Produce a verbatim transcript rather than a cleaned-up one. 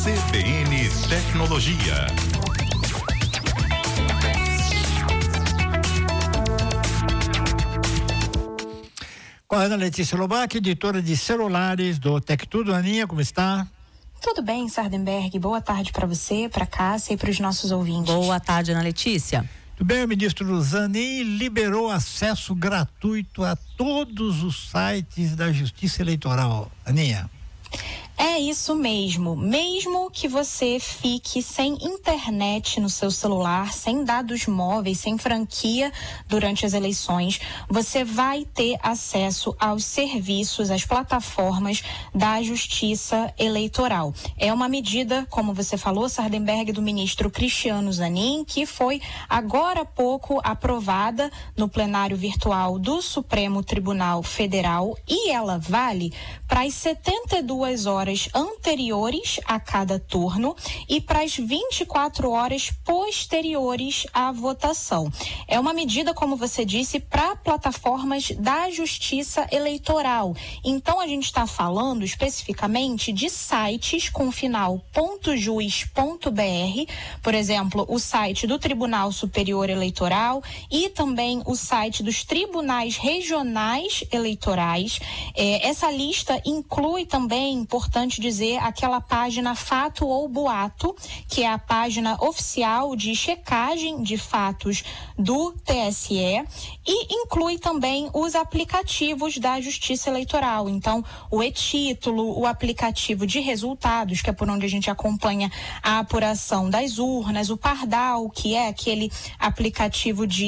C B N Tecnologia. Com a Ana Letícia Lobac, editora de celulares do Tec Tudo. Aninha, como está? Tudo bem, Sardenberg. Boa tarde para você, para Cássia e para os nossos ouvintes. Boa tarde, Ana Letícia. Tudo bem, o ministro Zanin liberou acesso gratuito a todos os sites da Justiça Eleitoral. Aninha. É isso mesmo. Mesmo que você fique sem internet no seu celular, sem dados móveis, sem franquia durante as eleições, você vai ter acesso aos serviços, às plataformas da Justiça Eleitoral. É uma medida, como você falou, Sardenberg, do ministro Cristiano Zanin, que foi agora há pouco aprovada no plenário virtual do Supremo Tribunal Federal, e ela vale para as setenta e duas horas anteriores a cada turno e para as vinte e quatro horas posteriores à votação. É uma medida, como você disse, para plataformas da Justiça Eleitoral. Então, a gente está falando especificamente de sites com final .jus ponto br, por exemplo, o site do Tribunal Superior Eleitoral e também o site dos tribunais regionais eleitorais. É, essa lista inclui também, importante dizer, aquela página Fato ou Boato, que é a página oficial de checagem de fatos do T S E, e inclui também os aplicativos da Justiça Eleitoral. Então, o e-título, o aplicativo de resultados, que é por onde a gente acompanha a apuração das urnas, o Pardal, que é aquele aplicativo de